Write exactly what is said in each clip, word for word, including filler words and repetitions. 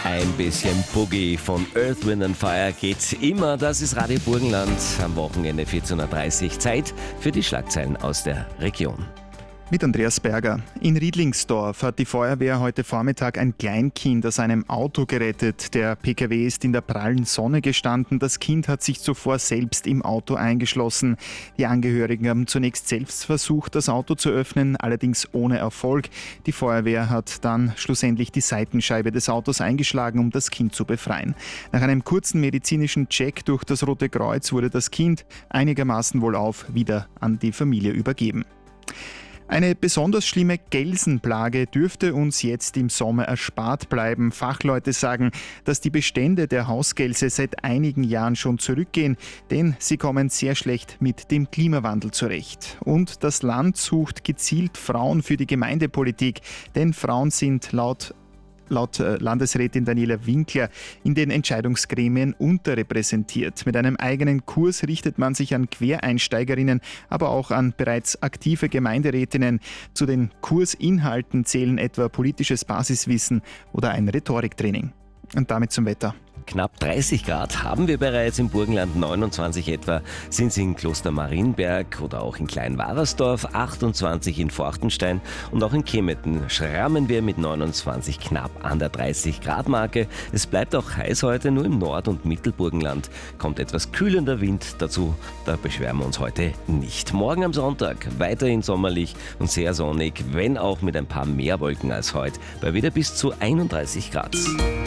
Ein bisschen Boogie von Earth, Wind and Fire geht immer. Das ist Radio Burgenland am Wochenende vierzehn Uhr dreißig. Zeit für die Schlagzeilen aus der Region. Mit Andreas Berger. In Riedlingsdorf hat die Feuerwehr heute Vormittag ein Kleinkind aus einem Auto gerettet. Der P K W ist in der prallen Sonne gestanden. Das Kind hat sich zuvor selbst im Auto eingeschlossen. Die Angehörigen haben zunächst selbst versucht, das Auto zu öffnen, allerdings ohne Erfolg. Die Feuerwehr hat dann schlussendlich die Seitenscheibe des Autos eingeschlagen, um das Kind zu befreien. Nach einem kurzen medizinischen Check durch das Rote Kreuz wurde das Kind einigermaßen wohlauf wieder an die Familie übergeben. Eine besonders schlimme Gelsenplage dürfte uns jetzt im Sommer erspart bleiben. Fachleute sagen, dass die Bestände der Hausgelse seit einigen Jahren schon zurückgehen, denn sie kommen sehr schlecht mit dem Klimawandel zurecht. Und das Land sucht gezielt Frauen für die Gemeindepolitik, denn Frauen sind laut Laut Landesrätin Daniela Winkler in den Entscheidungsgremien unterrepräsentiert. Mit einem eigenen Kurs richtet man sich an Quereinsteigerinnen, aber auch an bereits aktive Gemeinderätinnen. Zu den Kursinhalten zählen etwa politisches Basiswissen oder ein Rhetoriktraining. Und damit zum Wetter. Knapp dreißig Grad haben wir bereits im Burgenland, neunundzwanzig etwa sind es in Kloster Marienberg oder auch in Kleinwarersdorf, achtundzwanzig in Forchtenstein und auch in Kemeten schrammen wir mit neunundzwanzig knapp an der dreißig Grad Marke. Es bleibt auch heiß heute, nur im Nord- und Mittelburgenland kommt etwas kühlender Wind dazu, da beschweren wir uns heute nicht. Morgen am Sonntag weiterhin sommerlich und sehr sonnig, wenn auch mit ein paar mehr Wolken als heute, bei wieder bis zu einunddreißig Grad.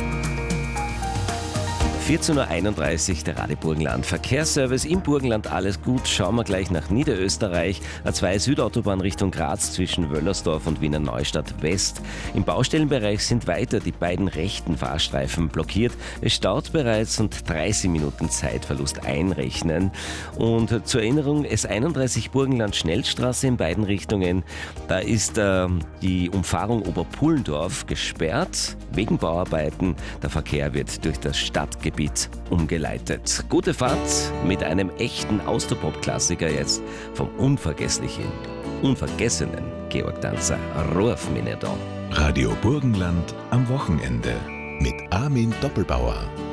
vierzehn Uhr einunddreißig, der Radio Burgenland Verkehrsservice im Burgenland, alles gut. Schauen wir gleich nach Niederösterreich. A zwei Südautobahn Richtung Graz zwischen Wöllersdorf und Wiener Neustadt West. Im Baustellenbereich sind weiter die beiden rechten Fahrstreifen blockiert. Es staut bereits und dreißig Minuten Zeitverlust einrechnen. Und zur Erinnerung, S einunddreißig Burgenland Schnellstraße in beiden Richtungen. Da ist äh, die Umfahrung Oberpullendorf gesperrt wegen Bauarbeiten. Der Verkehr wird durch das Stadtgebiet umgeleitet. Gute Fahrt mit einem echten Austropop-Klassiker jetzt vom unvergesslichen, unvergessenen Georg Danzer, Ruf mich nicht an. Radio Burgenland am Wochenende mit Armin Doppelbauer.